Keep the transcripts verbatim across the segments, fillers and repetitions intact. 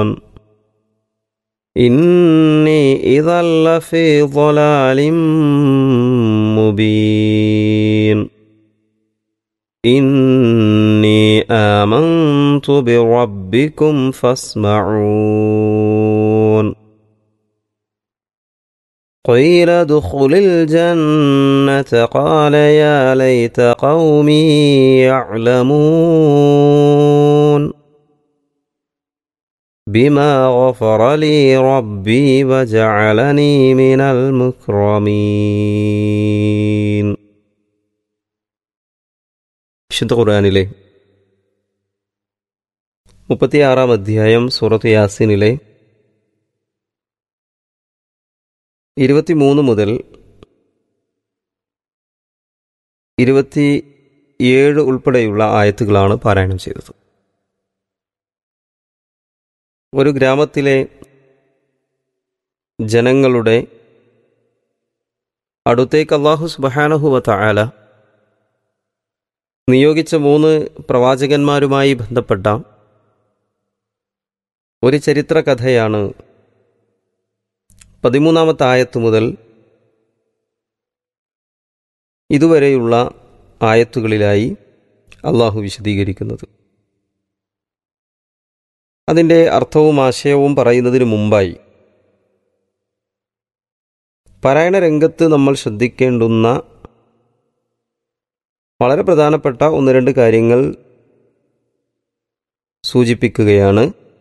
إني إذا لفي ضلال مبين إني آمنت بربكم فاسمعون قيل ادخل الجنة قال يا ليت قومي يعلمون بما غفر لي ربي وجعلني من المكرمين. വിശുദ്ധ ഖുർആനിലെ മുപ്പത്തിയാറാം അധ്യായം സൂറത്ത് യാസീനിലെ ഇരുപത്തിമൂന്ന് മുതൽ ഇരുപത്തിയേഴ് ഉൾപ്പെടെയുള്ള ആയത്തുകളാണ് പാരായണം ചെയ്തത്. ഒരു ഗ്രാമത്തിലെ ജനങ്ങളുടെ അടുത്തേക്ക് അല്ലാഹു സുബ്ഹാനഹു വ തആല നിയോഗിച്ച മൂന്ന് പ്രവാചകന്മാരുമായി ബന്ധപ്പെട്ട ഒരു ചരിത്ര കഥയാണ് പതിമൂന്നാമത്തെ ആയത്ത് മുതൽ ഇതുവരെയുള്ള ആയത്തുകളിലായി അള്ളാഹു വിശദീകരിക്കുന്നത്. അതിൻ്റെ അർത്ഥവും ആശയവും പറയുന്നതിന് മുമ്പായി പാരായണ രംഗത്ത് നമ്മൾ ശ്രദ്ധിക്കേണ്ടുന്ന വളരെ പ്രധാനപ്പെട്ട ഒന്ന് രണ്ട് കാര്യങ്ങൾ സൂചിപ്പിക്കുകയാണ്.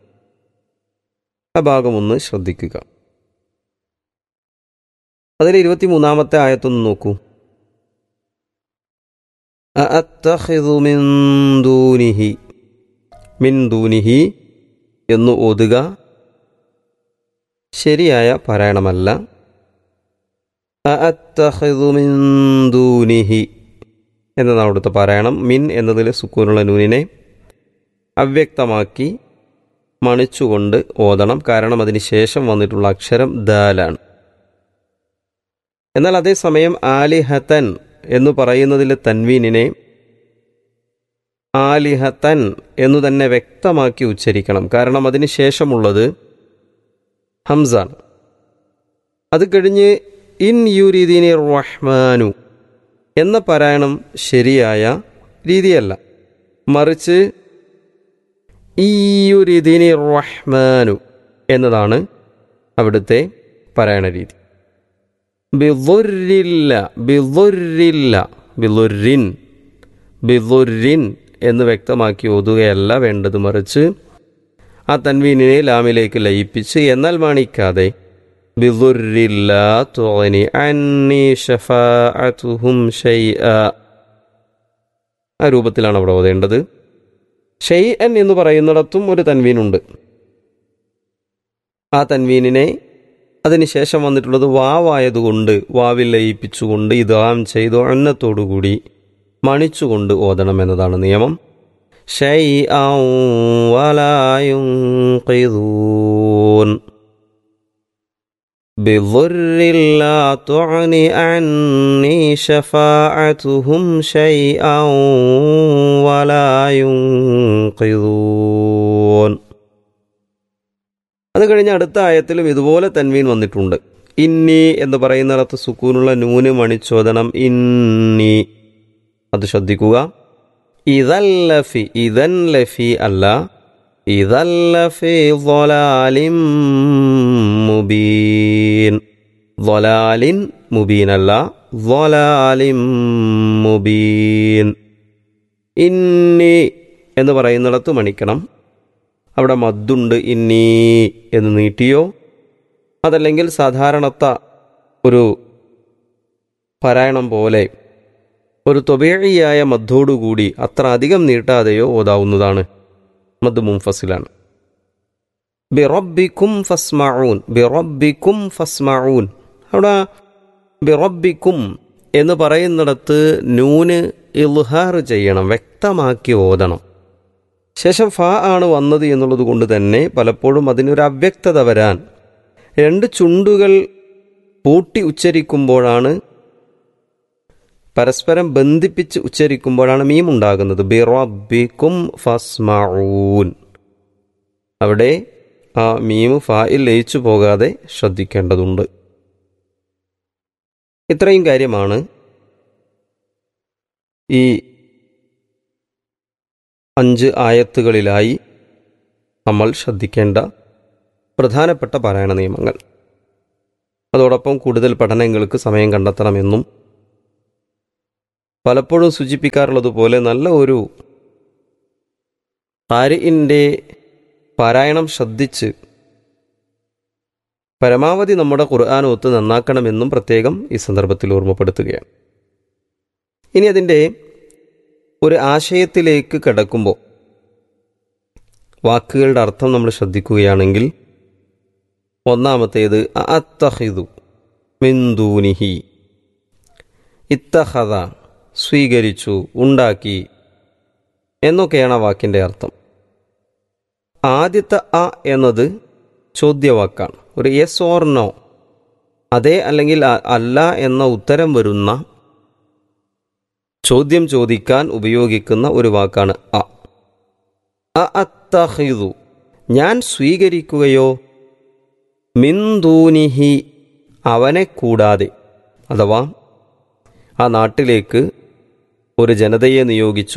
ആ ഭാഗമൊന്ന് ശ്രദ്ധിക്കുക. അതിൽ ഇരുപത്തിമൂന്നാമത്തെ ആയത്തൊന്ന് നോക്കൂ. അഅത്തഖിദു മിൻ ദൂനിഹി മിൻ ദൂനിഹി എന്ന് ഓതുക ശരിയായ പാരായണമല്ല. അഅത്തഖിദു മിൻ ദൂനിഹി എന്നതാണ് അവിടുത്തെ പാരായണം. മിൻ എന്നതിൽ സുക്കൂനുള്ള നൂനിനെ അവ്യക്തമാക്കി മണിച്ചുകൊണ്ട് ഓതണം. കാരണം അതിന് ശേഷം വന്നിട്ടുള്ള അക്ഷരം ദാലാണ്. എന്നാൽ അതേസമയം ആലിഹത്തൻ എന്ന് പറയുന്നതിലെ തൻവീനിനെ ആലിഹത്തൻ എന്നു തന്നെ വ്യക്തമാക്കി ഉച്ചരിക്കണം. കാരണം അതിന് ശേഷമുള്ളത് ഹംസാണ്. അത് കഴിഞ്ഞ് ഇൻ യുരിദീനി റഹ്മാനു എന്ന പാരായണം ശരിയായ രീതിയല്ല. മറിച്ച് ഈ യുരിദീനി റഹ്മാനു എന്നതാണ് അവിടുത്തെ പാരായണ രീതി. ബിളുരില്ല ബിളുരില്ല ബിളുരിൻ ബിളുരിൻ എന്ന് വ്യക്തമാക്കി ഓതുകയല്ല വേണ്ടത്. മറിച്ച് ആ തൻവീനിനെ ലാമിലേക്ക് ലയിപ്പിച്ച് എന്നാൽ മാണിക്കാതെ ബിളുരില്ല തുഗ്നി അന്നി ശഫാഅതുഹും ശൈഅ ആ രൂപത്തിലാണ് അവിടെ ഓതേണ്ടത്. ഷൈഅൻ എന്ന് പറയുന്നിടത്തും ഒരു തൻവീനുണ്ട്. ആ തൻവീനിനെ അതിനുശേഷം വന്നിട്ടുള്ളത് വാവായതുകൊണ്ട് വാവിൽ ലയിപ്പിച്ചുകൊണ്ട് ഇദ്ഗാം ചെയ്ത് അന്നത്തോടുകൂടി മണിച്ചുകൊണ്ട് ഓതണം എന്നതാണ് നിയമം. ശൈഅൻ വലാ യുൻഖിദൂൻ ബിളുരില്ലാ തുഗ്നി അന്നി ശഫാഅതുഹും ശൈഅൻ വലാ യുൻഖിദൂൻ. അത് കഴിഞ്ഞ് അടുത്ത ആയത്തിലും ഇതുപോലെ തൻവീൻ വന്നിട്ടുണ്ട്. ഇന്നി എന്ന് പറയുന്നിടത്ത് സുക്കൂനുള്ള നൂന് മണിച്ചോദനം ഇന്നി. അത് ശ്രദ്ധിക്കുക. ഇദൻ ലഫി ഇദൻ ലഫി അല്ല ഇദൻ ലഫി ളലാലിൻ മുബീൻ. ളലാലിൻ മുബീൻ അല്ല ളലാലിൻ മുബീൻ. ഇന്നി എന്ന് പറയുന്നിടത്ത് മണിക്കണം. അവിടെ മദ്ദുണ്ട്. ഇന്നി എന്ന് നീട്ടിയോ അതല്ലെങ്കിൽ സാധാരണത്ത ഒരു പാരായണം പോലെ ഒരു ത്വബീഇയായ മദ്ദോടുകൂടി അത്ര അധികം നീട്ടാതെയോ ഓതാവുന്നതാണ്. മദ് മുൻഫസിലാണ്. ബിറബ്ബിക്കും ഫസ്മഊൻ ബിറബ്ബിക്കും ഫസ്മഊൻ. അവിടെ ബിറബ്ബിക്കും എന്ന് പറയുന്നിടത്ത് നൂന് ഇൽഹാർ ചെയ്യണം, വ്യക്തമാക്കി ഓതണം. ശേഷം ഫ ആണ് വന്നത് എന്നുള്ളത് കൊണ്ട് തന്നെ പലപ്പോഴും അതിനൊരു അവ്യക്തത വരാൻ രണ്ട് ചുണ്ടുകൾ പൂട്ടി ഉച്ചരിക്കുമ്പോഴാണ്, പരസ്പരം ബന്ധിപ്പിച്ച് ഉച്ചരിക്കുമ്പോഴാണ് മീം ഉണ്ടാകുന്നത്. ബിറബ്ബിക്കും ഫസ്മഊൻ. അവിടെ ആ മീമ് ഫായിൽ ലയിച്ചു പോകാതെ ശ്രദ്ധിക്കേണ്ടതുണ്ട്. ഇത്രയും കാര്യമാണ് ഈ അഞ്ച് ആയത്തുകളിലായി നമ്മൾ ശ്രദ്ധിക്കേണ്ട പ്രധാനപ്പെട്ട പാരായണ നിയമങ്ങൾ. അതോടൊപ്പം കൂടുതൽ പഠനങ്ങൾക്ക് സമയം കണ്ടെത്തണമെന്നും പലപ്പോഴും സൂചിപ്പിക്കാറുള്ളതുപോലെ നല്ല ഒരു ഖാരിഇന്റെ പാരായണം ശ്രദ്ധിച്ച് പരമാവധി നമ്മുടെ ഖുർആൻ ഒത്ത് നന്നാക്കണമെന്നും പ്രത്യേകം ഈ സന്ദർഭത്തിൽ ഓർമ്മപ്പെടുത്തുകയാണ്. ഇനി അതിൻ്റെ ഒരു ആശയത്തിലേക്ക് കടക്കുമ്പോൾ വാക്കുകളുടെ അർത്ഥം നമ്മൾ ശ്രദ്ധിക്കുകയാണെങ്കിൽ ഒന്നാമത്തേത് അത്തഖിദു മിൻ ദൂനിഹി, ഇത്തഖദ സ്വീകരിച്ചു, ഉണ്ടാക്കി എന്നൊക്കെയാണ് ആ വാക്കിൻ്റെ അർത്ഥം. ആദ്യത്തെ അ എന്നത് ചോദ്യവാക്കാണ്, ഒരു യെസ് ഓർ നോ, അതെ അല്ലെങ്കിൽ അല്ല എന്ന ഉത്തരം വരുന്ന ചോദ്യം ചോദിക്കാൻ ഉപയോഗിക്കുന്ന ഒരു വാക്കാണ് അ. അത്തഖിദു ഞാൻ സ്വീകരിക്കുകയോ, മിൻ ദൂനിഹി അവനെ കൂടാതെ, അഥവാ ആ നാട്ടിലേക്ക് ഒരു ജനതയെ നിയോഗിച്ചു,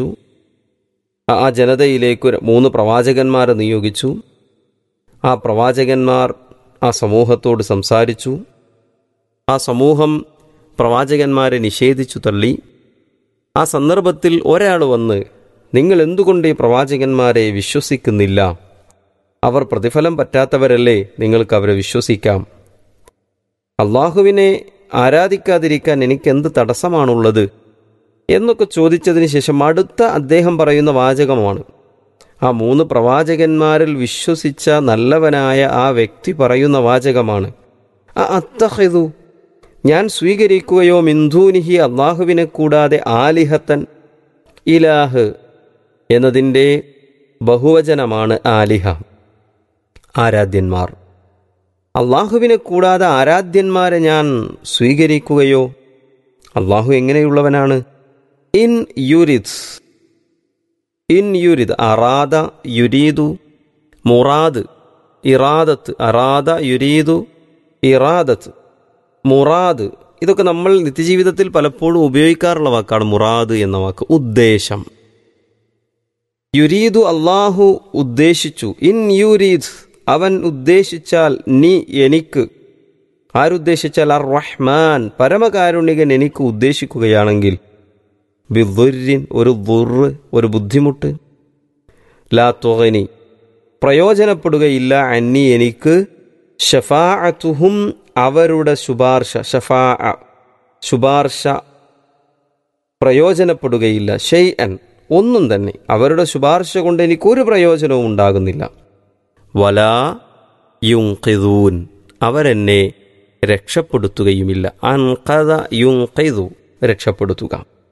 ആ ജനതയിലേക്ക് മൂന്ന് പ്രവാചകന്മാരെ നിയോഗിച്ചു, ആ പ്രവാചകന്മാർ ആ സമൂഹത്തോട് സംസാരിച്ചു, ആ സമൂഹം പ്രവാചകന്മാരെ നിഷേധിച്ചു തള്ളി. ആ സന്ദർഭത്തിൽ ഒരാൾ വന്ന് നിങ്ങൾ എന്തുകൊണ്ട് ഈ പ്രവാചകന്മാരെ വിശ്വസിക്കുന്നില്ല, അവർ പ്രതിഫലം പറ്റാത്തവരല്ലേ, നിങ്ങൾക്ക് അവരെ വിശ്വസിക്കാം, അള്ളാഹുവിനെ ആരാധിക്കാതിരിക്കാൻ എനിക്കെന്ത് തടസ്സമാണുള്ളത് എന്നൊക്കെ ചോദിച്ചതിന് ശേഷം അടുത്ത അദ്ദേഹം പറയുന്ന വാചകമാണ്, ആ മൂന്ന് പ്രവാചകന്മാരിൽ വിശ്വസിച്ച നല്ലവനായ ആ വ്യക്തി പറയുന്ന വാചകമാണ് അത്തഖിദു ഞാൻ സ്വീകരിക്കുകയോ, മിൻദൂനിഹി അള്ളാഹുവിനെ കൂടാതെ, ആലിഹത്തൻ ഇലാഹ് എന്നതിൻ്റെ ബഹുവചനമാണ് ആലിഹ, ആരാധ്യന്മാർ. അള്ളാഹുവിനെ കൂടാതെ ആരാധ്യന്മാരെ ഞാൻ സ്വീകരിക്കുകയോ. അള്ളാഹു എങ്ങനെയുള്ളവനാണ്? ഇൻ യുരിദ്, ഇൻ യുരിദ് അറാദ യുരീദു, മുറാദ് ഇറാദത്ത്, അറാദ യുരീദു ഇറാദത്ത്, മുറാദ്, ഇതൊക്കെ നമ്മൾ നിത്യജീവിതത്തിൽ പലപ്പോഴും ഉപയോഗിക്കാറുള്ള വാക്കാണ് മുറാദ് എന്ന വാക്ക്, ഉദ്ദേശം. യുരീദു അള്ളാഹു ഉദ്ദേശിച്ചു, ഇൻ യുരീദ് അവൻ ഉദ്ദേശിച്ചാൽ, നീ എനിക്ക്, ആരുദ്ദേശിച്ചാൽ അർ റഹ്മാൻ പരമകാരുണികൻ എനിക്ക് ഉദ്ദേശിക്കുകയാണെങ്കിൽ, ബിദുർരിൻ ഒരു ദുർറ് ഒരു ബുദ്ധിമുട്ട്, ലാ തുഗ്നി പ്രയോജനപ്പെടുകയില്ല, അന്നി എനിക്ക്, ശഫാഅത്തുഹും അവരുടെ ശുപാർശ, ശഫാഅ ശുപാർശ പ്രയോജനപ്പെടുകയില്ല, ഷൈഅൻ ഒന്നും തന്നെ, അവരുടെ ശുപാർശ കൊണ്ട് എനിക്കൊരു പ്രയോജനവും ഉണ്ടാകുന്നില്ല, വലാ യുൻഖിദൂൻ അവരെന്നെ രക്ഷപ്പെടുത്തുകയുമില്ല, അൻഖദ യുൻഖിദു രക്ഷപ്പെടുത്തുക.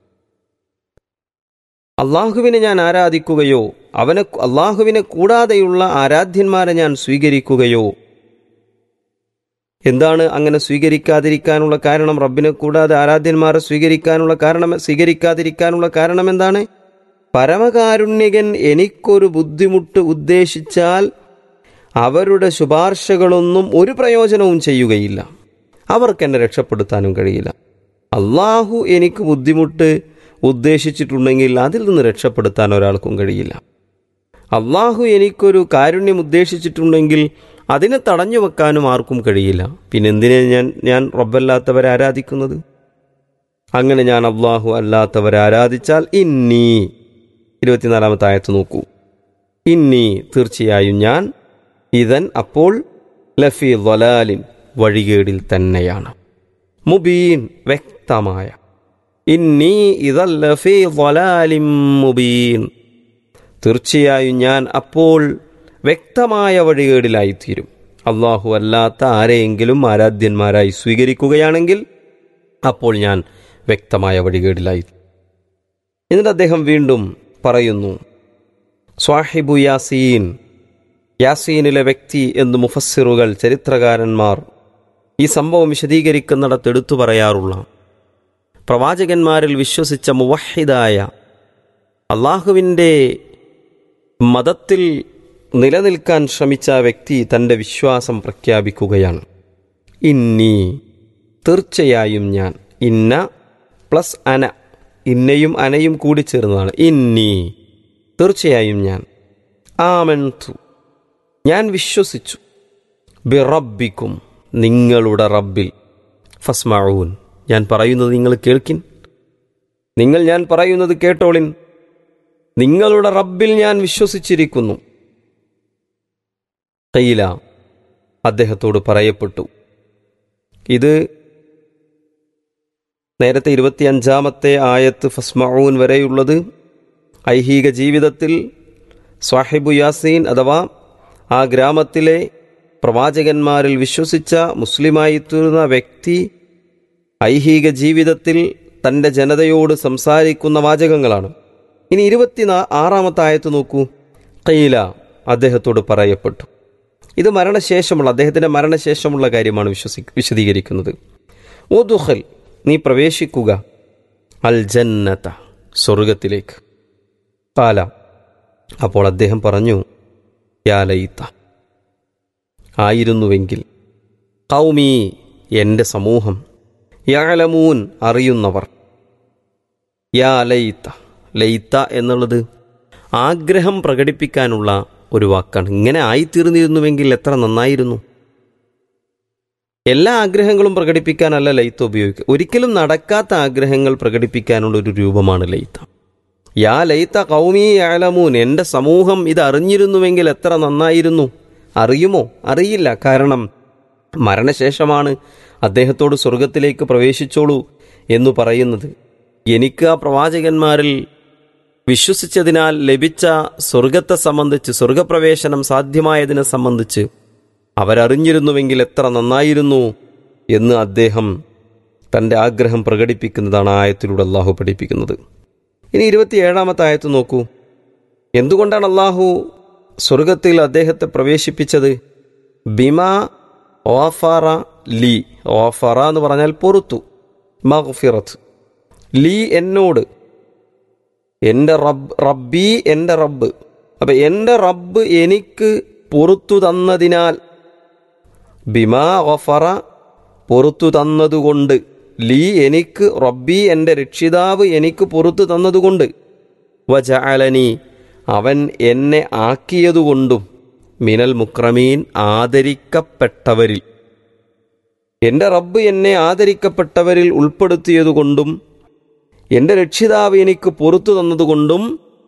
അള്ളാഹുവിനെ ഞാൻ ആരാധിക്കുകയോ, അവനെ അള്ളാഹുവിനെ കൂടാതെയുള്ള ആരാധ്യന്മാരെ ഞാൻ സ്വീകരിക്കുകയോ. എന്താണ് അങ്ങനെ സ്വീകരിക്കാതിരിക്കാനുള്ള കാരണം? റബ്ബിനെ കൂടാതെ ആരാധ്യന്മാരെ സ്വീകരിക്കാനുള്ള കാരണം സ്വീകരിക്കാതിരിക്കാനുള്ള കാരണം എന്താണ്? പരമകാരുണ്യകൻ എനിക്കൊരു ബുദ്ധിമുട്ട് ഉദ്ദേശിച്ചാൽ അവരുടെ ശുപാർശകളൊന്നും ഒരു പ്രയോജനവും ചെയ്യുകയില്ല, അവർക്കെന്നെ രക്ഷപ്പെടുത്താനും കഴിയില്ല. അള്ളാഹു എനിക്ക് ബുദ്ധിമുട്ട് ഉദ്ദേശിച്ചിട്ടുണ്ടെങ്കിൽ അതിൽ നിന്ന് രക്ഷപ്പെടുത്താൻ ഒരാൾക്കും കഴിയില്ല. അള്ളാഹു എനിക്കൊരു കാരുണ്യം ഉദ്ദേശിച്ചിട്ടുണ്ടെങ്കിൽ അതിനെ തടഞ്ഞു വെക്കാനും ആർക്കും കഴിയില്ല. പിന്നെ എന്തിനെ ഞാൻ ഞാൻ റബ്ബല്ലാത്തവരെ ആരാധിക്കുന്നത്? അങ്ങനെ ഞാൻ അള്ളാഹു അല്ലാത്തവരെ ആരാധിച്ചാൽ, ഇന്നി ഇരുപത്തിനാലാമത്തെ ആയത്ത് നോക്കൂ, ഇന്നി തീർച്ചയായും ഞാൻ, ഇതൻ അപ്പോൾ, ലഫി ളലാലിൻ വഴികേടിൽ തന്നെയാണ്, മുബീൻ വ്യക്തമായ, ഇന്നി ഇദൻ ലഫി ളലാലിൻ മുബീൻ തീർച്ചയായും ഞാൻ അപ്പോൾ വ്യക്തമായ വഴികേടിലായിത്തീരും. അള്ളാഹു അല്ലാത്ത ആരെയെങ്കിലും ആരാധ്യന്മാരായി സ്വീകരിക്കുകയാണെങ്കിൽ അപ്പോൾ ഞാൻ വ്യക്തമായ വഴികേടിലായി. എന്നിട്ട് അദ്ദേഹം വീണ്ടും പറയുന്നു, സ്വാഹിബു യാസീൻ, യാസീനിലെ വ്യക്തി എന്ന് മുഫസ്സിറുകൾ ചരിത്രകാരന്മാർ ഈ സംഭവം വിശദീകരിക്കുന്നിടത്ത് എടുത്തു പറയാറുള്ള, പ്രവാചകന്മാരിൽ വിശ്വസിച്ച മുവഹിദായ, അള്ളാഹുവിൻ്റെ മതത്തിൽ നിലനിൽക്കാൻ ശ്രമിച്ച ആ വ്യക്തി തൻ്റെ വിശ്വാസം പ്രഖ്യാപിക്കുകയാണ്. ഇന്നി, തീർച്ചയായും ഞാൻ. ഇന്ന പ്ലസ് അന, ഇന്നയും അനയും കൂടി ചേർന്നതാണ്. ഇന്നി, തീർച്ചയായും ഞാൻ. ആമൻതു, ഞാൻ വിശ്വസിച്ചു. ബിറബ്ബിക്കും, നിങ്ങളുടെ റബ്ബിൽ. ഫസ്മഊൻ, ഞാൻ പറയുന്നത് നിങ്ങൾ കേൾക്കിൻ, നിങ്ങൾ ഞാൻ പറയുന്നത് കേട്ടോളിൻ. നിങ്ങളുടെ റബ്ബിൽ ഞാൻ വിശ്വസിച്ചിരിക്കുന്നു. ഖീല, അദ്ദേഹത്തോട് പറയപ്പെട്ടു. ഇത് നേരത്തെ ഇരുപത്തിയഞ്ചാമത്തെ ആയത്ത് ഫസ്മഊൻ വരെയുള്ളത് ഐഹിക ജീവിതത്തിൽ സ്വാഹിബു യാസീൻ അഥവാ ആ ഗ്രാമത്തിലെ പ്രവാചകന്മാരിൽ വിശ്വസിച്ച മുസ്ലിമായി തീർന്ന വ്യക്തി ഐഹിക ജീവിതത്തിൽ തൻ്റെ ജനതയോട് സംസാരിക്കുന്ന വാചകങ്ങളാണ്. ഇനി ഇരുപത്തി ആറാമത്തെ ആയത്ത് നോക്കൂ. ഖീല, അദ്ദേഹത്തോട് പറയപ്പെട്ടു. ഇത് മരണശേഷമുള്ള അദ്ദേഹത്തിൻ്റെ മരണശേഷമുള്ള കാര്യമാണ് വിശ്വസി വിശദീകരിക്കുന്നത്. ഉദ്ഖുൽ, നീ പ്രവേശിക്കുക. അൽ ജന്നത, സ്വർഗത്തിലേക്ക്. ഖാല, അപ്പോൾ അദ്ദേഹം പറഞ്ഞു, യാ ലൈത, ആയിരുന്നുവെങ്കിൽ. ഖൗമി, എൻ്റെ സമൂഹം. യഅലമൂൻ, അറിയുന്നവർ. യാ ലൈത, ലൈത എന്നുള്ളത് ആഗ്രഹം പ്രകടിപ്പിക്കാനുള്ള ഒരു വാക്കാണ്. ഇങ്ങനെ ആയിത്തീർന്നിരുന്നുവെങ്കിൽ എത്ര നന്നായിരുന്നു. എല്ലാ ആഗ്രഹങ്ങളും പ്രകടിപ്പിക്കാനല്ല ലൈത്ത ഉപയോഗിക്കുക. ഒരിക്കലും നടക്കാത്ത ആഗ്രഹങ്ങൾ പ്രകടിപ്പിക്കാനുള്ള ഒരു രൂപമാണ് ലൈത്ത. യാ ലൈത്ത ഖൗമി യഅലമൂൻ, എൻ്റെ സമൂഹം ഇത് അറിഞ്ഞിരുന്നുവെങ്കിൽ എത്ര നന്നായിരുന്നു. അറിയുമോ? അറിയില്ല. കാരണം മരണശേഷമാണ് അദ്ദേഹത്തോട് സ്വർഗത്തിലേക്ക് പ്രവേശിച്ചോളൂ എന്ന് പറയുന്നത്. എനിക്ക് ആ പ്രവാചകന്മാരിൽ വിശ്വസിച്ചതിനാൽ ലഭിച്ച സ്വർഗത്തെ സംബന്ധിച്ച്, സ്വർഗപ്രവേശനം സാധ്യമായതിനെ സംബന്ധിച്ച് അവരറിഞ്ഞിരുന്നുവെങ്കിൽ എത്ര നന്നായിരുന്നു എന്ന് അദ്ദേഹം തൻ്റെ ആഗ്രഹം പ്രകടിപ്പിക്കുന്നതാണ് ആയത്തിലൂടെ അള്ളാഹു പഠിപ്പിക്കുന്നത്. ഇനി ഇരുപത്തിയേഴാമത്തെ ആയത്ത് നോക്കൂ. എന്തുകൊണ്ടാണ് അള്ളാഹു സ്വർഗത്തിൽ അദ്ദേഹത്തെ പ്രവേശിപ്പിച്ചത്? ബിമാ ഓഫറ ലി, ഓഫറ എന്ന് പറഞ്ഞാൽ പൊറുത്തു, മഗ്ഫിറത്ത്. ലീ, എന്നോട്. എൻ്റെ റബ്ബ്, റബ്ബി, എൻ്റെ റബ്ബ്. അപ്പം എൻ്റെ റബ്ബ് എനിക്ക് പൊറുത്തു തന്നതിനാൽ, ബിമാ ഗഫറ, പൊറുത്തു തന്നതുകൊണ്ട്, ലീ, എനിക്ക്, റബ്ബി, എൻ്റെ രക്ഷിതാവ് എനിക്ക് പൊറുത്തു തന്നതുകൊണ്ട്, വജഅലനി, അവൻ എന്നെ ആക്കിയതുകൊണ്ടും, മിനൽ മുക്രമീൻ, ആദരിക്കപ്പെട്ടവരിൽ, എൻ്റെ റബ്ബ് എന്നെ ആദരിക്കപ്പെട്ടവരിൽ ഉൾപ്പെടുത്തിയതുകൊണ്ടും എൻ്റെ രക്ഷിതാവ് എനിക്ക് പൊറുത്തു തന്നതുകൊണ്ടും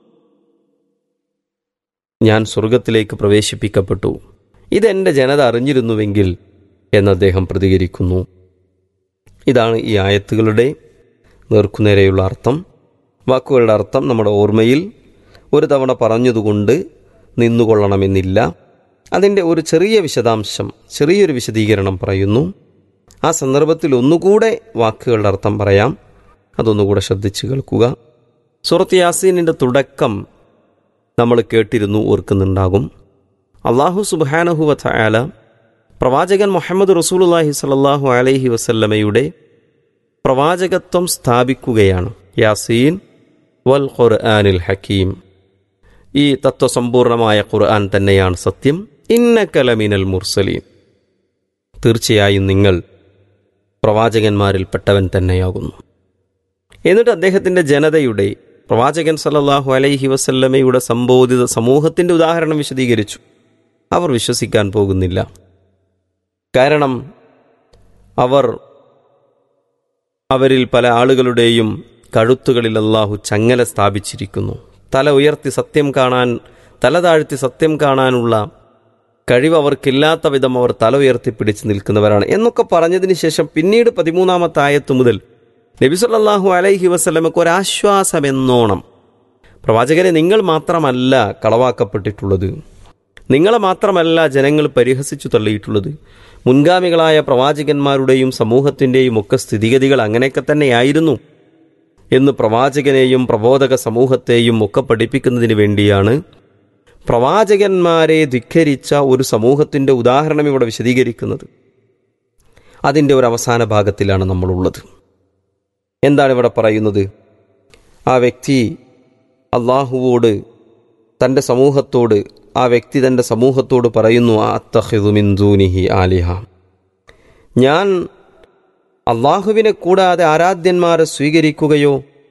ഞാൻ സ്വർഗത്തിലേക്ക് പ്രവേശിപ്പിക്കപ്പെട്ടു. ഇതെൻ്റെ ജനത അറിഞ്ഞിരുന്നുവെങ്കിൽ എന്ന് അദ്ദേഹം പ്രതികരിക്കുന്നു. ഇതാണ് ഈ ആയത്തുകളുടെ നേർക്കുനേരെയുള്ള അർത്ഥം. വാക്കുകളുടെ അർത്ഥം നമ്മുടെ ഓർമ്മയിൽ ഒരു തവണ പറഞ്ഞതുകൊണ്ട് നിന്നുകൊള്ളണമെന്നില്ല. അതിൻ്റെ ഒരു ചെറിയ വിശദാംശം, ചെറിയൊരു വിശദീകരണം പറയുന്നു. ആ സന്ദർഭത്തിൽ ഒന്നുകൂടെ വാക്കുകളുടെ അർത്ഥം പറയാം. അതൊന്നുകൂടെ ശ്രദ്ധിച്ച് കേൾക്കുക. സൂറത്ത് യാസീനിൻ്റെ തുടക്കം നമ്മൾ കേട്ടിരുന്നു, ഓർക്കുന്നുണ്ടാകും. അള്ളാഹു സുബ്ഹാനഹു വ തആല പ്രവാചകൻ മുഹമ്മദ് റസൂലുള്ളാഹി സ്വല്ലല്ലാഹു അലൈഹി വസല്ലമയുടെ പ്രവാചകത്വം സ്ഥാപിക്കുകയാണ്. യാസീൻ വൽ ഖുർആനിൽ ഹക്കീം, ഈ തത്വസമ്പൂർണമായ ഖുർആൻ തന്നെയാണ് സത്യം. ഇന്നക ലമിനൽ മുർസലീൻ, തീർച്ചയായും നിങ്ങൾ പ്രവാചകന്മാരിൽപ്പെട്ടവൻ തന്നെയാകുന്നു. എന്നിട്ട് അദ്ദേഹത്തിൻ്റെ ജനതയുടെ, പ്രവാചകൻ സല്ലല്ലാഹു അലൈഹി വസല്ലമയുടെ സംബോധിത സമൂഹത്തിൻ്റെ ഉദാഹരണം വിശദീകരിച്ചു. അവർ വിശ്വസിക്കാൻ പോകുന്നില്ല. കാരണം അവർ, അവരിൽ പല ആളുകളുടെയും കഴുത്തുകളിൽ അല്ലാഹു ചങ്ങല സ്ഥാപിച്ചിരിക്കുന്നു. തല ഉയർത്തി സത്യം കാണാൻ, തല താഴ്ത്തി സത്യം കാണാനുള്ള കഴിവ് അവർക്കില്ലാത്ത വിധം അവർ തല ഉയർത്തിപ്പിടിച്ച് നിൽക്കുന്നവരാണ് എന്നൊക്കെ പറഞ്ഞതിന് ശേഷം പിന്നീട് പതിമൂന്നാമത്തെ ആയത്ത് മുതൽ നബി സല്ലല്ലാഹു അലൈഹി വസല്ലമക്ക് ഒരാശ്വാസമെന്നോണം, പ്രവാചകരെ, നിങ്ങൾ മാത്രമല്ല കളവാക്കപ്പെട്ടിട്ടുള്ളത്, നിങ്ങളെ മാത്രമല്ല ജനങ്ങൾ പരിഹസിച്ചു തള്ളിയിട്ടുള്ളത്, മുൻഗാമികളായ പ്രവാചകന്മാരുടെയും സമൂഹത്തിൻ്റെയും ഒക്കെ സ്ഥിതിഗതികൾ അങ്ങനെയൊക്കെ തന്നെയായിരുന്നു എന്ന് പ്രവാചകനെയും പ്രബോധക സമൂഹത്തെയും ഒക്കെ പഠിപ്പിക്കുന്നതിന് വേണ്ടിയാണ് പ്രവാചകന്മാരെ ധിക്കരിച്ച ഒരു സമൂഹത്തിൻ്റെ ഉദാഹരണം ഇവിടെ വിശദീകരിക്കുന്നത്. അതിൻ്റെ ഒരു അവസാന ഭാഗത്തിലാണ് നമ്മളുള്ളത്. എന്താണ് ഇവിടെ പറയുന്നത്? ആ വ്യക്തി അള്ളാഹുവോട്, തൻ്റെ സമൂഹത്തോട് ആ വ്യക്തി തൻ്റെ സമൂഹത്തോട് പറയുന്നു, അത്തഖിദു മിൻ ദൂനിഹി ആലിഹ, ഞാൻ അള്ളാഹുവിനെ കൂടാതെ ആരാധ്യന്മാരെ സ്വീകരിക്കുകയോ?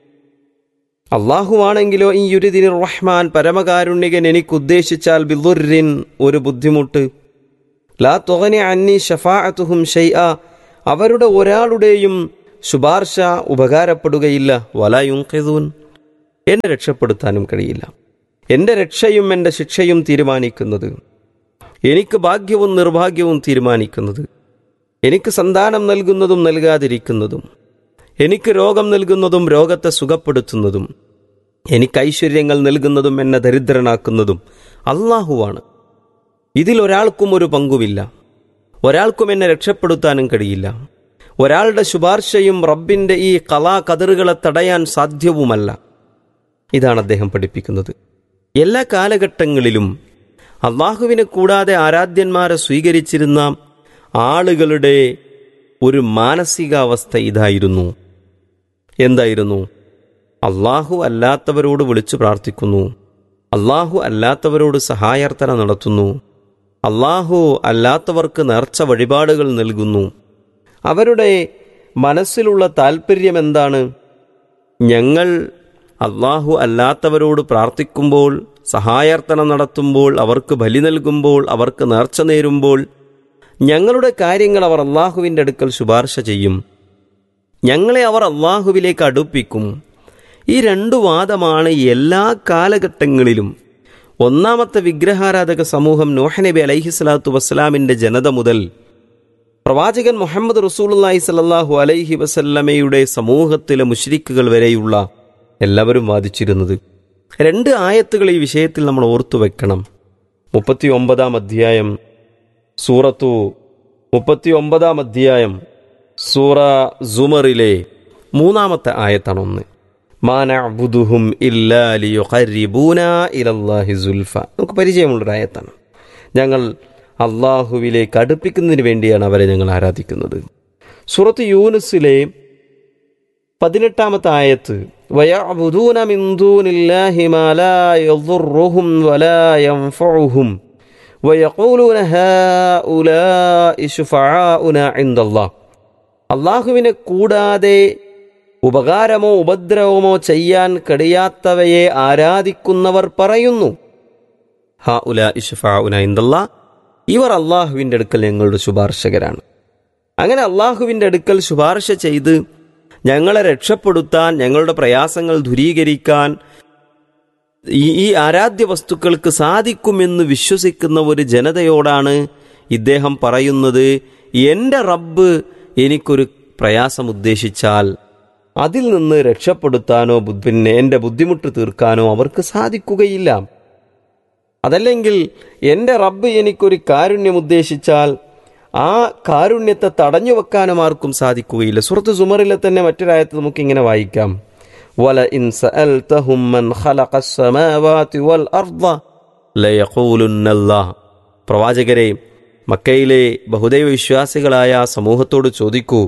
അള്ളാഹുവാണെങ്കിലോ ഈ യുരിദിനിർ റഹ്മാൻ, പരമകാരുണ്യകൻ, എനിക്കുദ്ദേശിച്ചാൽ ബിദുർരിൻ, ഒരു ബുദ്ധിമുട്ട്, ലാ തുഗ്നി അന്നി ശഫാഅത്തുഹും ഷൈഅ, അവരുടെ ഒരാളുടെയും ശുപാർശ ഉപകാരപ്പെടുകയില്ല, വലാ യുൻഖിദൂൻ, എന്നെ രക്ഷപ്പെടുത്താനും കഴിയില്ല. എൻ്റെ രക്ഷയും എൻ്റെ ശിക്ഷയും തീരുമാനിക്കുന്നത്, എനിക്ക് ഭാഗ്യവും നിർഭാഗ്യവും തീരുമാനിക്കുന്നത്, എനിക്ക് സന്താനം നൽകുന്നതും നൽകാതിരിക്കുന്നതും, എനിക്ക് രോഗം നൽകുന്നതും രോഗത്തെ സുഖപ്പെടുത്തുന്നതും, എനിക്ക് ഐശ്വര്യങ്ങൾ നൽകുന്നതും എന്നെ ദരിദ്രനാക്കുന്നതും അള്ളാഹുവാണ്. ഇതിലൊരാൾക്കും ഒരു പങ്കുമില്ല. ഒരാൾക്കും എന്നെ രക്ഷപ്പെടുത്താനും കഴിയില്ല. ഒരാളുടെ ശുപാർശയും റബ്ബിൻ്റെ ഈ ഖലാ ഖദറുകളെ തടയാൻ സാധ്യവുമല്ല. ഇതാണ് അദ്ദേഹം പഠിപ്പിക്കുന്നത്. എല്ലാ കാലഘട്ടങ്ങളിലും അള്ളാഹുവിനെ കൂടാതെ ആരാധ്യന്മാരെ സ്വീകരിച്ചിരുന്ന ആളുകളുടെ ഒരു മാനസികാവസ്ഥ ഇതായിരുന്നു. എന്തായിരുന്നു? അള്ളാഹു അല്ലാത്തവരോട് വിളിച്ചു പ്രാർത്ഥിക്കുന്നു, അള്ളാഹു അല്ലാത്തവരോട് സഹായാർത്ഥന നടത്തുന്നു, അള്ളാഹു അല്ലാത്തവർക്ക് നേർച്ച വഴിപാടുകൾ നൽകുന്നു. അവരുടെ മനസ്സിലുള്ള താൽപ്പര്യം എന്താണ്? ഞങ്ങൾ അള്ളാഹു അല്ലാത്തവരോട് പ്രാർത്ഥിക്കുമ്പോൾ, സഹായാർത്ഥന നടത്തുമ്പോൾ, അവർക്ക് ബലി നൽകുമ്പോൾ, അവർക്ക് നേർച്ച നേരുമ്പോൾ ഞങ്ങളുടെ കാര്യങ്ങൾ അവർ അള്ളാഹുവിൻ്റെ അടുക്കൽ ശുപാർശ ചെയ്യും, ഞങ്ങളെ അവർ അള്ളാഹുവിലേക്ക് അടുപ്പിക്കും. ഈ രണ്ടു വാദമാണ് എല്ലാ കാലഘട്ടങ്ങളിലും. ഒന്നാമത്തെ വിഗ്രഹാരാധക സമൂഹം നൂഹ് നബി അലൈഹിസ്സലാത്തു വസ്സലാമിൻ്റെ ജനത മുതൽ പ്രവാചകൻ മുഹമ്മദ് റസൂലുള്ളാഹി സ്വല്ലല്ലാഹു അലൈഹി വസല്ലമയുടെ സമൂഹത്തിലെ മുശ്രിക്കുകൾ വരെയുള്ള എല്ലാവരും വാദിച്ചിരുന്നത്. രണ്ട് ആയത്തുകൾ ഈ വിഷയത്തിൽ നമ്മൾ ഓർത്തു വെക്കണം. മുപ്പത്തി ഒമ്പതാം അധ്യായം സൂറത്തു മുപ്പത്തി ഒമ്പതാം അധ്യായം സൂറ സുമറിലെ മൂന്നാമത്തെ ആയത്താണ് ഒന്ന്. മാ നഅ്ബുദുഹും ഇല്ലാ ലിയുഖർരിബൂനാ ഇലല്ലാഹി സുൽഫ. നമുക്ക് പരിചയമുള്ളൊരു ആയത്താണ്. ഞങ്ങൾ അള്ളാഹുവിലേക്ക് അടുപ്പിക്കുന്നതിന് വേണ്ടിയാണ് അവരെ ഞങ്ങൾ ആരാധിക്കുന്നത്. സൂറത്ത് യൂനുസിലെ പതിനെട്ടാമത്തെ ആയത്ത്, വയഅ്ബുദൂന മിൻ ദൂനില്ലാഹി മാ ലാ യദുർറുഹും വലാ യൻഫഉഹും വയഖൂലൂന ഹൗലാഇ ശുഫആഉനാ ഇൻദല്ലാഹ്. അള്ളാഹുവിനെ കൂടാതെ ഉപകാരമോ ഉപദ്രവമോ ചെയ്യാൻ കഴിയാത്തവയെ ആരാധിക്കുന്നവർ പറയുന്നു, ഹൗലാഇ ശുഫആഉനാ ഇൻദല്ലാഹ്, ഇവർ അള്ളാഹുവിൻ്റെ അടുക്കൽ ഞങ്ങളുടെ ശുപാർശകരാണ്. അങ്ങനെ അള്ളാഹുവിൻ്റെ അടുക്കൽ ശുപാർശ ചെയ്ത് ഞങ്ങളെ രക്ഷപ്പെടുത്താൻ, ഞങ്ങളുടെ പ്രയാസങ്ങൾ ദൂരീകരിക്കാൻ ഈ ഈ ആരാധ്യ വസ്തുക്കൾക്ക് സാധിക്കുമെന്ന് വിശ്വസിക്കുന്ന ഒരു ജനതയോടാണ് ഇദ്ദേഹം പറയുന്നത്, എൻ്റെ റബ്ബ് എനിക്കൊരു പ്രയാസം ഉദ്ദേശിച്ചാൽ അതിൽ നിന്ന് രക്ഷപ്പെടുത്താനോ പിന്നെ എൻ്റെ ബുദ്ധിമുട്ട് തീർക്കാനോ അവർക്ക് സാധിക്കുകയില്ല. അതല്ലെങ്കിൽ എൻ്റെ റബ്ബ് എനിക്കൊരു കാരുണ്യം ഉദ്ദേശിച്ചാൽ ആ കാരുണ്യത്തെ തടഞ്ഞു വെക്കാനും ആർക്കും സാധിക്കുകയില്ല. സൂറത്ത് സുമറിലെ തന്നെ മറ്റൊരായത്ത് നമുക്കിങ്ങനെ വായിക്കാം, വല ഇൻ സഅൽതഹും മൻ ഖലഖസ് സമാവാതി വൽ അർദ ലയഖൂലുന്നല്ലാഹ്. പ്രവാചകരെ, മക്കയിലെ ബഹുദൈവ വിശ്വാസികളായ സമൂഹത്തോട് ചോദിക്കൂ,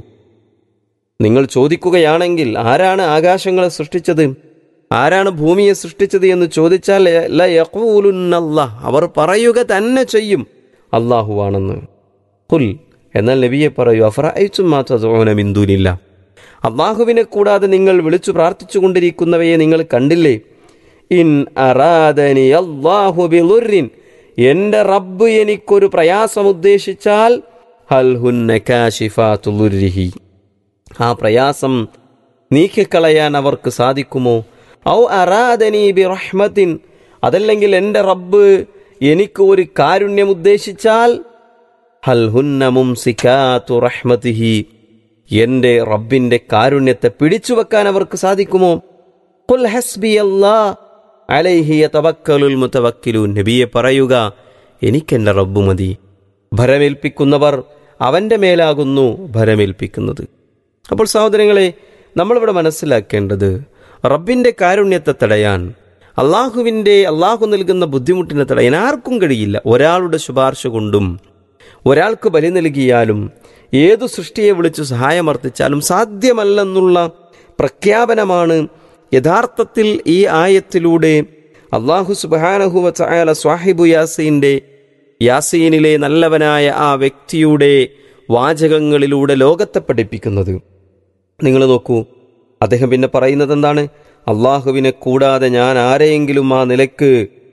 നിങ്ങൾ ചോദിക്കുകയാണെങ്കിൽ ആരാണ് ആകാശങ്ങളെ സൃഷ്ടിച്ചത്, ആരാണ് ഭൂമിയെ സൃഷ്ടിച്ചത് എന്ന് ചോദിച്ചാൽ ലയഖൂലുന്നല്ലാഹ്, അവർ പറയുക തന്നെ ചെയ്യും അല്ലാഹുവാണെന്ന്. ഖുൽ, എന്നാൽ നബിയെ പറയൂ, അഫറഅയ്തും മാ തദ്ഊന മിൻ ദൂനില്ലാഹ്, അല്ലാഹുവിനെ കൂടാതെ നിങ്ങൾ വിളിച്ചു പ്രാർത്ഥിച്ചു കൊണ്ടിരിക്കുന്നവയെ നിങ്ങൾ കണ്ടില്ലേ? ഇൻ അറാദനി അല്ലാഹു ബിളുർരിൻ, എൻ്റെ റബ്ബ് എനിക്കൊരു പ്രയാസം ഉദ്ദേശിച്ചാൽ ഹൽ ഹുന്ന കാശിഫാതു ളുർരിഹി, ആ പ്രയാസം നീക്കിക്കളയാൻ അവർക്ക് സാധിക്കുമോ? ഔ അറാദനി ബിറഹ്മത്തിൻ, അതല്ലെങ്കിൽ എൻ്റെ റബ്ബ് എനിക്ക് ഒരു കാരുണ്യം ഉദ്ദേശിച്ചാൽ ഹൽ ഹുന്ന മുംസികാതു റഹ്മതിഹി, എൻ്റെ റബ്ബിൻ്റെ കാരുണ്യത്തെ പിടിച്ചു വെക്കാൻ അവർക്ക് സാധിക്കുമോ? ഖുൽ ഹസ്ബിയല്ലാഹ് അലൈഹി യതവക്കലുൽ മുതവക്കിലൂൻ, നബിയെ പറയുക, എനിക്കെൻ്റെ റബ്ബ് മതി, ഭരമേൽപ്പിക്കുന്നവർ അവൻ്റെ മേലാകുന്നു ഭരമേൽപ്പിക്കുന്നത്. അപ്പോൾ സഹോദരങ്ങളെ, നമ്മളിവിടെ മനസ്സിലാക്കേണ്ടത്, റബ്ബിൻ്റെ കാരുണ്യത്തെ തടയാൻ, അള്ളാഹുവിൻ്റെ അള്ളാഹു നൽകുന്ന ബുദ്ധിമുട്ടിനെ തടയാൻ ആർക്കും കഴിയില്ല. ഒരാളുടെ ശുപാർശ കൊണ്ടും ഒരാൾക്ക് ബലി നൽകിയാലും ഏതു സൃഷ്ടിയെ വിളിച്ചു സഹായമർത്ഥിച്ചാലും സാധ്യമല്ലെന്നുള്ള പ്രഖ്യാപനമാണ് യഥാർത്ഥത്തിൽ ഈ ആയത്തിലൂടെ അല്ലാഹു സുബ്ഹാനഹു വ തആല സ്വാഹിബു യാസീൻ്റെ യാസീനിലെ നല്ലവനായ ആ വ്യക്തിയുടെ വാചകങ്ങളിലൂടെ ലോകത്തെ പഠിപ്പിക്കുന്നത്. നിങ്ങൾ നോക്കൂ, അദ്ദേഹം പിന്നെ പറയുന്നത് എന്താണ്? അള്ളാഹുവിനെ കൂടാതെ ഞാൻ ആരെയെങ്കിലും ആ നിലക്ക്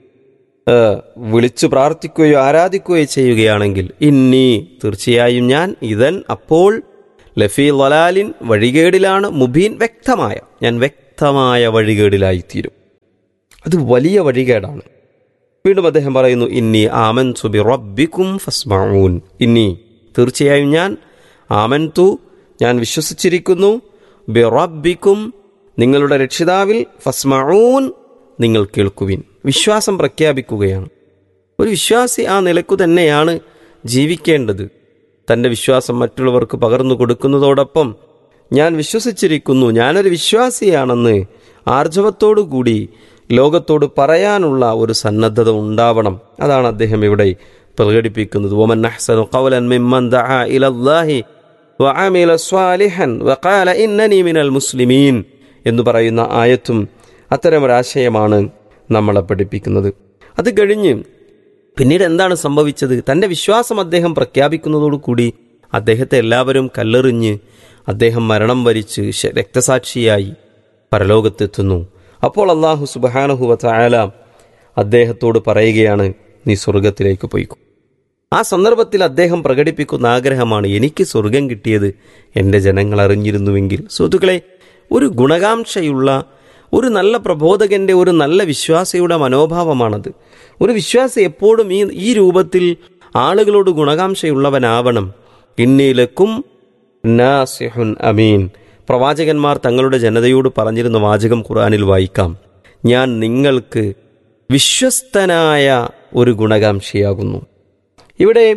വിളിച്ചു പ്രാർത്ഥിക്കുകയോ ആരാധിക്കുകയോ ചെയ്യുകയാണെങ്കിൽ ഇന്നി തീർച്ചയായും ഞാൻ ഇതൻ അപ്പോൾ ലഫീ വലാലിൻ വഴികേടിലാണ്, മുബീൻ വ്യക്തമായ ഞാൻ വ്യക്തമായ വഴികേടിലായിത്തീരും. അത് വലിയ വഴികേടാണ്. വീണ്ടും അദ്ദേഹം പറയുന്നു ഇന്നി ആമൻതു ബി റബ്ബിക്കും ഫസ്മഊൻ. ഇന്നി തീർച്ചയായും ഞാൻ ആമൻതു ഞാൻ വിശ്വസിച്ചിരിക്കുന്നു, ബി റബ്ബിക്കും നിങ്ങളുടെ രക്ഷിതാവിൽ, ഫസ്മഊൻ നിങ്ങൾ കേൾക്കുവിൻ. വിശ്വാസം പ്രഖ്യാപിക്കുകയാണ്. ഒരു വിശ്വാസി ആ നിലക്കു തന്നെയാണ് ജീവിക്കേണ്ടത്. തൻ്റെ വിശ്വാസം മറ്റുള്ളവർക്ക് പകർന്നു കൊടുക്കുന്നതോടൊപ്പം ഞാൻ വിശ്വസിച്ചിരിക്കുന്നു, ഞാനൊരു വിശ്വാസിയാണെന്ന് ആർജവത്തോടു കൂടി ലോകത്തോട് പറയാനുള്ള ഒരു സന്നദ്ധത ഉണ്ടാവണം. അതാണ് അദ്ദേഹം ഇവിടെ പ്രകടിപ്പിക്കുന്നത്. വമൻ അഹ്സനു ഖൗലൻ മിമ്മൻ ദഅ ഇലല്ലാഹി വഅമില സ്വാലിഹൻ വഖാല ഇന്നനി മിനൽ മുസ്ലിമീൻ എന്ന് പറയുന്ന ആയത്തും അത്തരമൊരാശയമാണ് നമ്മളെ പഠിപ്പിക്കുന്നത്. അത് കഴിഞ്ഞ് പിന്നീട് എന്താണ് സംഭവിച്ചത്? തൻ്റെ വിശ്വാസം അദ്ദേഹം പ്രഖ്യാപിക്കുന്നതോടുകൂടി അദ്ദേഹത്തെ എല്ലാവരും കല്ലെറിഞ്ഞ് അദ്ദേഹം മരണം വരിച്ച് രക്തസാക്ഷിയായി പരലോകത്തെത്തുന്നു. അപ്പോൾ അല്ലാഹു സുബ്ഹാനഹു വ തആല അദ്ദേഹത്തോട് പറയുകയാണ്, നീ സ്വർഗത്തിലേക്ക് പോയിക്കോ. ആ സന്ദർഭത്തിൽ അദ്ദേഹം പ്രകടിപ്പിക്കുന്ന ആഗ്രഹമാണ്, എനിക്ക് സ്വർഗം കിട്ടിയത് എൻ്റെ ജനങ്ങൾ അറിഞ്ഞിരുന്നുവെങ്കിൽ. സുഹൃത്തുക്കളെ, ഒരു ഗുണകാംക്ഷയുള്ള ഒരു നല്ല പ്രബോധകൻ്റെ, ഒരു നല്ല വിശ്വാസിയുടെ മനോഭാവമാണത്. ഒരു വിശ്വാസി എപ്പോഴും ഈ ഈ രൂപത്തിൽ ആളുകളോട് ഗുണകാംക്ഷയുള്ളവനാവണം. ഇന്നീലക്കും നാസിഹുൻ അമീൻ. പ്രവാചകന്മാർ തങ്ങളുടെ ജനതയോട് പറഞ്ഞിരുന്ന വാചകം ഖുർആനിൽ വായിക്കാം, ഞാൻ നിങ്ങൾക്ക് വിശ്വസ്തനായ ഒരു ഗുണകാംക്ഷിയാകുന്നു. ഇവിടെ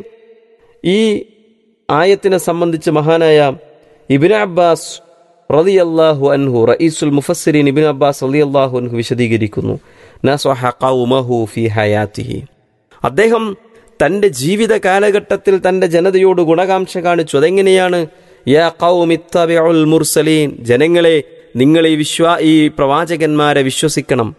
ഈ ആയത്തിനെ സംബന്ധിച്ച് മഹാനായ ഇബ്നു അബ്ബാസ് റളിയല്ലാഹു അൻഹു, റഈസുൽ മുഫസ്സിരീൻ ഇബ്നു അബ്ബാസ് റളിയല്ലാഹു അൻഹു വിശദീകരിക്കുന്നു, നസഹ ഖൗമഹു ഫീ ഹയാതിഹി. അദ്ദേഹം തൻ്റെ ജീവിത കാലഘട്ടത്തിൽ തൻ്റെ ജനതയോട് ഗുണകാംക്ഷ കാണിച്ചു. അതെങ്ങനെയാണ്? യാ ഖൗമി ഇത്തബിഉൽ മുർസലീൻ, ജനങ്ങളെ നിങ്ങൾ ഈ വിശ്വാ ഈ പ്രവാചകന്മാരെ വിശ്വസിക്കണം.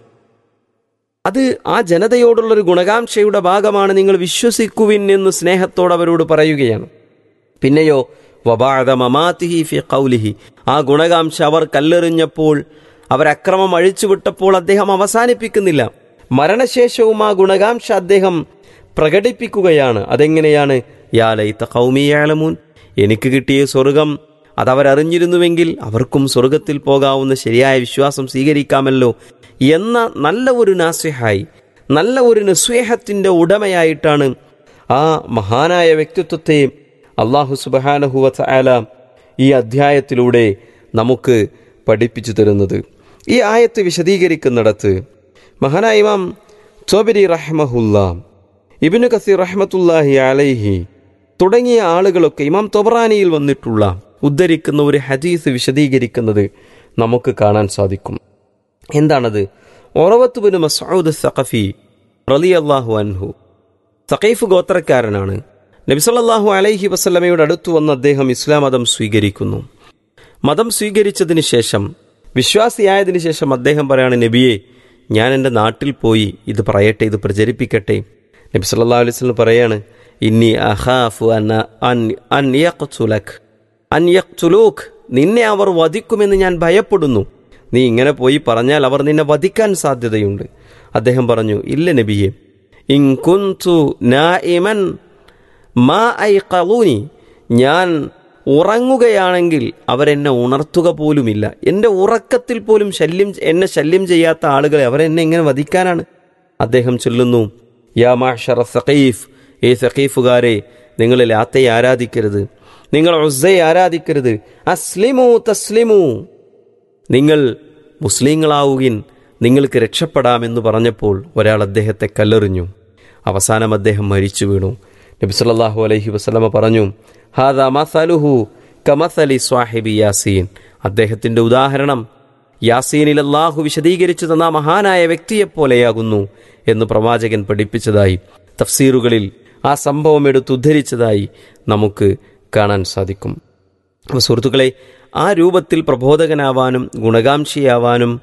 അത് ആ ജനതയോടുള്ളൊരു ഗുണകാംക്ഷയുടെ ഭാഗമാണ്. നിങ്ങൾ വിശ്വസിക്കുവിൻ എന്ന് സ്നേഹത്തോടെ അവരോട് പറയുകയാണ്. പിന്നെയോ വബഅദ മമാതിഹി ഫി ഖൗലിഹി, ആ ഗുണകാംക്ഷ അവർ കല്ലെറിഞ്ഞപ്പോൾ, അവരക്രമം അഴിച്ചുവിട്ടപ്പോൾ അദ്ദേഹം അവസാനിപ്പിക്കുന്നില്ല. മരണശേഷവും ആ ഗുണകാംക്ഷ അദ്ദേഹം പ്രകടിപ്പിക്കുകയാണ്. അതെങ്ങനെയാണ്? യാ ലൈത ഖൗമി യഅലമൂൻ, എനിക്ക് കിട്ടിയ സ്വർഗം അതവരറിഞ്ഞിരുന്നുവെങ്കിൽ അവർക്കും സ്വർഗത്തിൽ പോകാവുന്ന ശരിയായ വിശ്വാസം സ്വീകരിക്കാമല്ലോ എന്ന നല്ല ഒരു നാസിഹായി, നല്ല ഒരു നസ്വേഹത്തിൻ്റെ ഉടമയായിട്ടാണ് ആ മഹാനായ വ്യക്തിത്വത്തെ അല്ലാഹു സുബ്ഹാനഹു വ തആല ഈ അധ്യായത്തിലൂടെ നമുക്ക് പഠിപ്പിച്ചു തരുന്നത്. ഈ ആയത്ത് വിശദീകരിക്കുന്നിടത്ത് മഹാനായ ഇമാം ത്വബരി റഹ്മഹുല്ലാ, ഇബ്നു കസീർ റഹ്മത്തുള്ളാഹി അലൈഹി തുടങ്ങിയ ആളുകളൊക്കെ ഇമാം തൊബറാനിയിൽ വന്നിട്ടുള്ള ഉദ്ധരിക്കുന്ന ഒരു ഹദീസ് വിശദീകരിക്കുന്നത് നമുക്ക് കാണാൻ സാധിക്കും. എന്താണത്? ഉറവത്ത് ബിൻ മസ്ഊദ് സഖഫി റളിയല്ലാഹു അൻഹു സഖീഫ് ഗോത്രക്കാരനാണ്. നബി സല്ലല്ലാഹു അലൈഹി വസല്ലമയുടെ അടുത്ത് വന്ന് അദ്ദേഹം ഇസ്ലാം മതം സ്വീകരിക്കുന്നു. മതം സ്വീകരിച്ചതിന് ശേഷം, വിശ്വാസിയായതിനു ശേഷം അദ്ദേഹം പറയാണ്, നബിയെ, ഞാൻ എൻ്റെ നാട്ടിൽ പോയി ഇത് പറയട്ടെ, ഇത് പ്രചരിപ്പിക്കട്ടെ. നബി സല്ലല്ലാഹു അലൈഹി വസല്ലം പറയാണ്, ഇന്നി അഖാഫു അൻ അൻ യഖ്തുലക് അൻ യഖ്തുലൂക്, നിന്നെ അവർ വധിക്കുമെന്ന് ഞാൻ ഭയപ്പെടുന്നു. നീ ഇങ്ങനെ പോയി പറഞ്ഞാൽ അവർ നിന്നെ വധിക്കാൻ സാധ്യതയുണ്ട്. അദ്ദേഹം പറഞ്ഞു, ഇല്ല നബിയെ, ഇൻ കുൻതു നാഇമൻ മാ ഐഖളൂനി, ഞാൻ ഉറങ്ങുകയാണെങ്കിൽ അവരെന്നെ ഉണർത്തുക പോലുമില്ല. എൻ്റെ ഉറക്കത്തിൽ പോലും ശല്യം എന്നെ ശല്യം ചെയ്യാത്ത ആളുകളെ അവരെന്നെ എങ്ങനെ വധിക്കാനാണ്? അദ്ദേഹം ചൊല്ലുന്നു, യാ മഅ്ശറ സഖീഫ്, ഏ സഖീഫുകാരെ, നിങ്ങൾ ലാത്തയെ ആരാധിക്കരുത്, നിങ്ങൾ ഉസ്സയെ ആരാധിക്കരുത്. അസ്ലിമു തസ്ലിമു, നിങ്ങൾ മുസ്ലിങ്ങളാവുകിൻ, നിങ്ങൾക്ക് രക്ഷപ്പെടാമെന്ന് പറഞ്ഞപ്പോൾ ഒരാൾ അദ്ദേഹത്തെ കല്ലെറിഞ്ഞു. അവസാനം അദ്ദേഹം മരിച്ചു വീണു. നബി സല്ലല്ലാഹു അലൈഹി വസല്ലമ പറഞ്ഞു, ഹാദാ മസലുഹു കമസലി സ്വാഹിബി യാസീൻ, അദ്ദേഹത്തിൻ്റെ ഉദാഹരണം യാസീനിൽ അല്ലാഹു വിശദീകരിച്ചു തന്ന മഹാനായ വ്യക്തിയെപ്പോലെയാകുന്നു എന്ന് പ്രവാചകൻ പഠിപ്പിച്ചതായി തഫ്സീറുകളിൽ ആ സംഭവം എടുത്തുദ്ധരിച്ചതായി നമുക്ക് കാണാൻ സാധിക്കും. സുഹൃത്തുക്കളെ, ആ രൂപത്തിൽ പ്രബോധകനാവാനും ഗുണകാംക്ഷിയാവാനും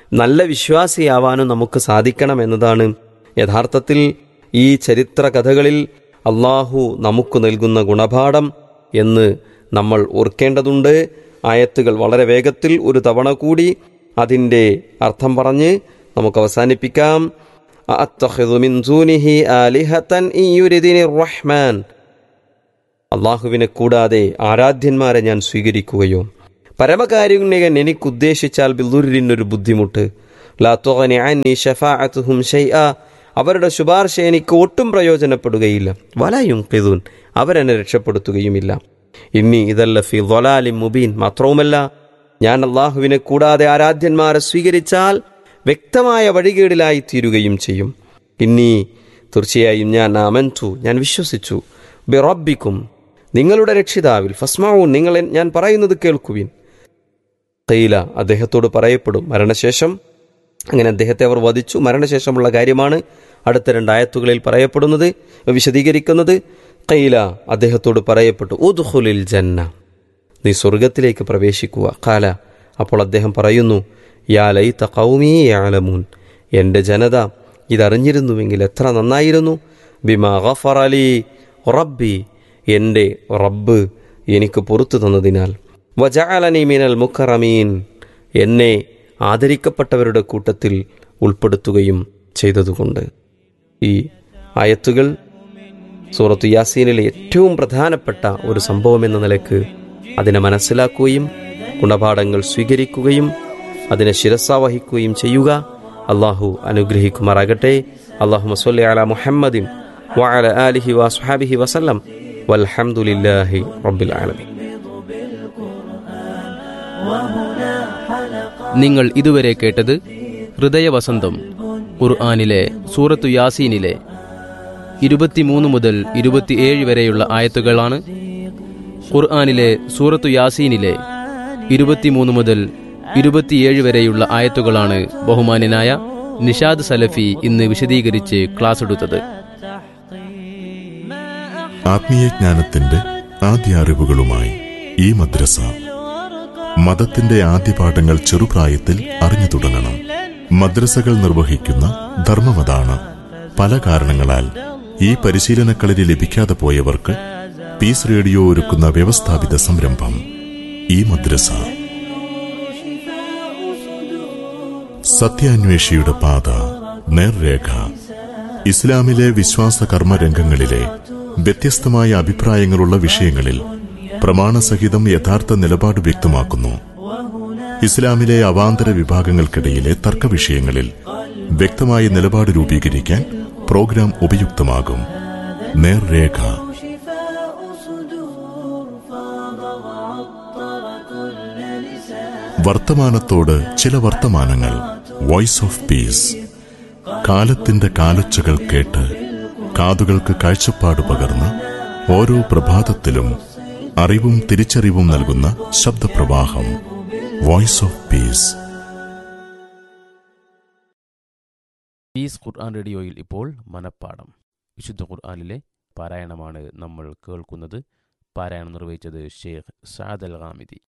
നല്ല വിശ്വാസിയാവാനും നമുക്ക് സാധിക്കണം എന്നതാണ് യഥാർത്ഥത്തിൽ ഈ ചരിത്ര കഥകളിൽ അള്ളാഹു നമുക്ക് നൽകുന്ന ഗുണപാഠം എന്ന് നമ്മൾ ഓർക്കേണ്ടതുണ്ട്. ആയത്തുകൾ വളരെ വേഗത്തിൽ ഒരു തവണ കൂടി അതിൻ്റെ അർത്ഥം പറഞ്ഞ് നമുക്ക് അവസാനിപ്പിക്കാം. അത്തഖിദു മിൻ ദൂനിഹി ആലിഹതൻ ഇൻ യുരിദിനി റഹ്മാൻ, അള്ളാഹുവിനെ കൂടാതെ ആരാധ്യന്മാരെ ഞാൻ സ്വീകരിക്കുകയോ, പരമകാരുണ്യകൻ എനിക്കുദ്ദേശിച്ചാൽ ബിദുർരിനൊരു ബുദ്ധിമുട്ട്, ലാ തുഗ്നി അന്നി ശഫാഅത്തുഹും ശൈഅ, അവരുടെ ശുപാർശ എനിക്ക് ഒട്ടും പ്രയോജനപ്പെടുകയില്ല, വലാ യുൻഖിദൂൻ, അവരെന്നെ രക്ഷപ്പെടുത്തുകയുമില്ല. ഇന്നി ഇദല്ല ഫീ ളലാലിൻ മുബീൻ, മാത്രവുമല്ല ഞാൻ അള്ളാഹുവിനെ കൂടാതെ ആരാധ്യന്മാരെ സ്വീകരിച്ചാൽ വ്യക്തമായ വഴികേടിലായി തീരുകയും ചെയ്യും. ഇന്നി തീർച്ചയായും ഞാൻ ആമൻതു, ഞാൻ വിശ്വസിച്ചു, ബിറബ്ബിക്കും, നിങ്ങളുടെ രക്ഷിതാവിൽ, ഫസ്മഊൻ, നിങ്ങൾ ഞാൻ പറയുന്നത് കേൾക്കുവിൻ. ഖീല, അദ്ദേഹത്തോട് പറയപ്പെടും മരണശേഷം, അങ്ങനെ അദ്ദേഹത്തെ അവർ വധിച്ചു. മരണശേഷമുള്ള കാര്യമാണ് അടുത്ത രണ്ടായത്തുകളിൽ പറയപ്പെടുന്നത്, വിശദീകരിക്കുന്നത്. ഖീല, അദ്ദേഹത്തോട് പറയപ്പെട്ടു, ഉദ്ഖുലിൽ ജന്ന, നീ സ്വർഗത്തിലേക്ക് പ്രവേശിക്കുക. ഖാല, അപ്പോൾ അദ്ദേഹം പറയുന്നു, യാ ലൈത ഖൗമീ യഅലമൂൻ, എൻ്റെ ജനത ഇതറിഞ്ഞിരുന്നുവെങ്കിൽ എത്ര നന്നായിരുന്നു. ബിമാ ഗഫറ ലീ റബ്ബി, എൻ്റെ റബ്ബ് എനിക്ക് പുറത്തു തന്നതിനാൽ, വജഅലനി മിനൽ മുക്കറമീൻ, എന്നെ ആദരിക്കപ്പെട്ടവരുടെ കൂട്ടത്തിൽ ഉൾപ്പെടുത്തുകയും ചെയ്തതുകൊണ്ട്. ഈ ആയത്തുകൾ സൂറത്ത് യാസീനിലെ ഏറ്റവും പ്രധാനപ്പെട്ട ഒരു സംഭവമെന്ന നിലക്ക് അതിനെ മനസ്സിലാക്കുകയും ഗുണപാഠങ്ങൾ സ്വീകരിക്കുകയും അതിനെ ശിരസാവഹിക്കുകയും ചെയ്യുക. അള്ളാഹു അനുഗ്രഹിക്കുമാറാകട്ടെ. അല്ലാഹുമ്മ സ്വല്ലി അലാ മുഹമ്മദിൻ വഅലാ ആലിഹി വസ്ഹബിഹി വസല്ലം വൽഹംദുലില്ലാഹി റബ്ബിൽ ആലമീൻ. നിങ്ങൾ ഇതുവരെ കേട്ടത് ഹൃദയവസന്തം, ഖുർആനിലെ സൂറത്തു യാസീനിലെ ഇരുപത്തിമൂന്ന് മുതൽ ഇരുപത്തിയേഴ് വരെയുള്ള ആയത്തുകളാണ്. ഖുർആനിലെ സൂറത്തു യാസീനിലെ ഇരുപത്തിമൂന്ന് മുതൽ ഇരുപത്തിയേഴ് വരെയുള്ള ആയത്തുകളാണ് ബഹുമാന്യനായ നിഷാദ് സലഫി ഇന്ന് വിശദീകരിച്ച് ക്ലാസ് എടുത്തത്. ആത്മീയജ്ഞാനത്തിന്റെ ആദ്യ അറിവുകളുമായി ഈ മദ്രസ. മതത്തിന്റെ ആദ്യ പാഠങ്ങൾ ചെറുപ്രായത്തിൽ അറിഞ്ഞു തുടങ്ങണം. മദ്രസകൾ നിർവഹിക്കുന്ന ധർമ്മമതാണ്. പല കാരണങ്ങളാൽ ഈ പരിശീലനക്കളരി ലഭിക്കാതെ പോയവർക്ക് പീസ് റേഡിയോ ഒരുക്കുന്ന വ്യവസ്ഥാപിത സംരംഭം ഈ മദ്രസ. സത്യാന്വേഷിയുടെ പാത, നേർരേഖ. ഇസ്ലാമിലെ വിശ്വാസ കർമ്മരംഗങ്ങളിലെ വ്യത്യസ്തമായ അഭിപ്രായങ്ങളുള്ള വിഷയങ്ങളിൽ പ്രമാണസഹിതം യഥാർത്ഥ നിലപാട് വ്യക്തമാക്കുന്നു. ഇസ്ലാമിലെ അവാന്തര വിഭാഗങ്ങൾക്കിടയിലെ തർക്ക വിഷയങ്ങളിൽ വ്യക്തമായ നിലപാട് രൂപീകരിക്കാൻ പ്രോഗ്രാം ഉപയുക്തമാകും. നേർരേഖ. വർത്തമാനത്തോട് ചില വർത്തമാനങ്ങൾ. Voice of peace. കാലത്തിന്റെ കാലൊച്ചകൾ കേട്ട് കാതുകൾക്ക് കാഴ്ചപ്പാട് പകർന്ന് ഓരോ പ്രഭാതത്തിലും അറിവും തിരിച്ചറിവും നൽകുന്ന ശബ്ദപ്രവാഹം. Voice of peace. പീസ് ഖുർആൻ റേഡിയോയിൽ ഇപ്പോൾ മനപ്പാഠം. വിശുദ്ധ ഖുർആനിലെ പാരായണമാണ് നമ്മൾ കേൾക്കുന്നത്. പാരായണം നിർവഹിച്ചത് ഷെയ്ഖ് സഅദ് അൽ ഗാമിദി.